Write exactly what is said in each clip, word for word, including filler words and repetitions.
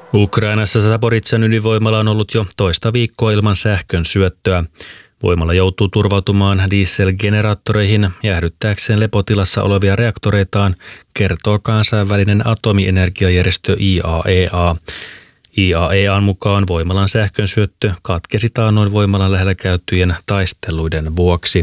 Ukrainassa Zaporizhzhan ydinvoimala on ollut jo toista viikkoa ilman sähkön syöttöä. Voimala joutuu turvautumaan dieselgeneraattoreihin jäähdyttääkseen lepotilassa olevia reaktoreitaan, kertoo kansainvälinen atomienergiajärjestö I A E A. I A E A:n mukaan voimalan sähkön syöttö katkesi taannoin voimalan lähellä käytyjen taisteluiden vuoksi.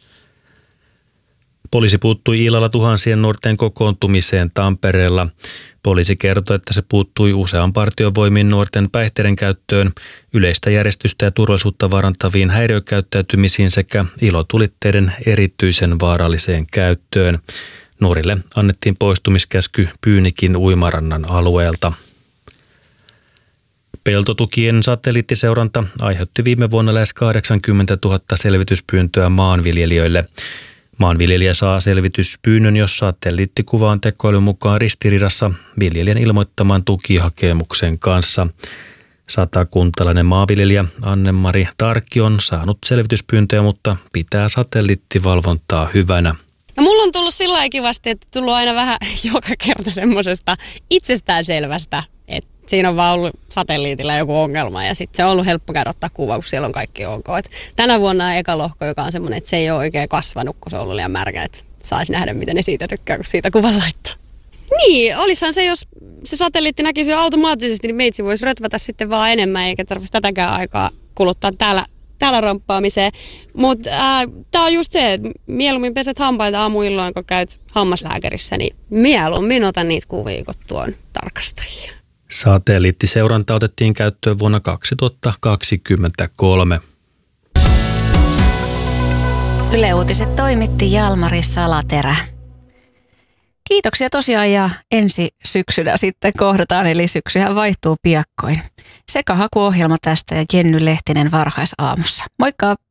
Poliisi puuttui illalla tuhansien nuorten kokoontumiseen Tampereella. Poliisi kertoi, että se puuttui usean partiovoimin nuorten päihteiden käyttöön, yleistä järjestystä ja turvallisuutta vaarantaviin häiriökäyttäytymisiin sekä ilotulitteiden erityisen vaaralliseen käyttöön. Nuorille annettiin poistumiskäsky Pyynikin uimarannan alueelta. Peltotukien satelliittiseuranta aiheutti viime vuonna lähes kahdeksankymmentätuhatta selvityspyyntöä maanviljelijöille. Maanviljelijä saa selvityspyynnön, jos satelliittikuva on tekoälyn mukaan ristiriidassa viljelijän ilmoittaman tukihakemuksen kanssa. Satakuntalainen maanviljelijä Anne-Mari Tarkki on saanut selvityspyyntöjä, mutta pitää satelliittivalvontaa hyvänä. No, mulla on tullut sillä lailla kivasti, että tullut aina vähän joka kerta semmoisesta itsestäänselvästä, että siinä on vaan ollut satelliitilla joku ongelma ja sitten se on ollut helppo käydä ottaa kuva, kun siellä on kaikki ok. Et tänä vuonna eka lohko, joka on semmoinen, että se ei ole oikein kasvanut, kun se on ollut liian märkä, että saisi nähdä, miten ne siitä tykkää, kun siitä kuvan laittaa. Niin, olisihan se, jos se satelliitti näkisi jo automaattisesti, niin meitsi voisi rötvätä sitten vaan enemmän, eikä tarvitsisi tätäkään aikaa kuluttaa täällä, täällä ramppaamiseen. Mutta tämä on just se, että mieluummin peset hampaita aamuilloin, kun käyt hammaslääkärissä, niin mieluummin otan niitä kuvia, kun tuon tarkastajia. Satelliittiseuranta otettiin käyttöön vuonna kaksituhattakaksikymmentäkolme. Yle Uutiset toimitti Jalmari Salaterä. Kiitoksia tosiaan ja ensi syksynä sitten kohdataan, eli syksyhän vaihtuu piakkoin. Sekahakuohjelma tästä ja Jenny Lehtinen varhaisaamussa. Moikka!